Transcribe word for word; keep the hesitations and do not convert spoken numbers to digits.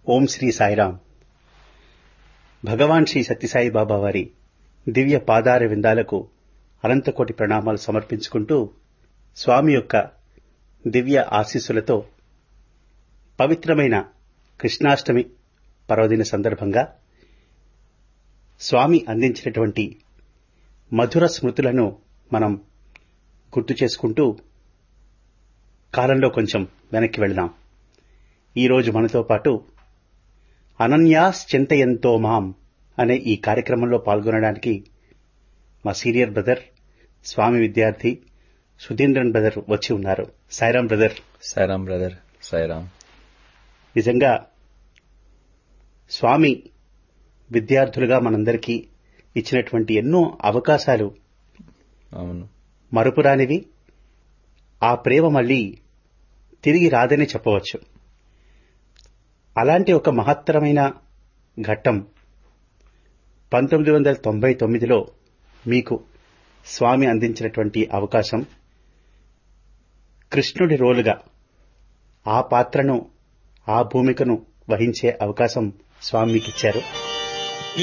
ఓం శ్రీ సాయిరాం. భగవాన్ శ్రీ సత్యసాయి బాబా వారి దివ్య పాదార విందాలకు అనంతకోటి ప్రణామాలు సమర్పించుకుంటూ స్వామి యొక్క దివ్య ఆశీస్సులతో పవిత్రమైన కృష్ణాష్టమి పర్వదిన సందర్భంగా స్వామి అందించినటువంటి మధుర స్మృతులను మనం గుర్తు చేసుకుంటూ కాలంలో కొంచెం వెనక్కి వెళదాం. ఈరోజు మనతో పాటు అనన్యాశ్చింతయంతో మాం అనే ఈ కార్యక్రమంలో పాల్గొనడానికి మా సీనియర్ బ్రదర్, స్వామి విద్యార్థి సుధీంద్రన్ బ్రదర్ వచ్చి ఉన్నారు. సాయిరాం బ్రదర్. సాయిరాం బ్రదర్. సాయిరాం. నిజంగా స్వామి విద్యార్థులుగా మనందరికీ ఇచ్చినటువంటి ఎన్నో అవకాశాలు అవును మరుపురానివి. ఆ ప్రేమ మళ్లీ తిరిగి రాదనే చెప్పవచ్చు. అలాంటి ఒక మహత్తరమైన ఘట్టం పంతొమ్మిది వందల తొంభై తొమ్మిదిలో మీకు స్వామి అందించినటువంటి అవకాశం. కృష్ణుడి రోలుగా ఆ పాత్రను, ఆ భూమికను వహించే అవకాశం స్వామి మీకు ఇచ్చారు.